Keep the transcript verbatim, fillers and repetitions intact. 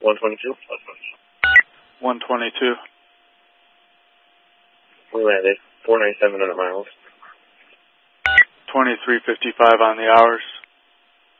one twenty-two. one twenty-two. We landed. four ninety-seven hundred miles. twenty-three fifty-five on the hours.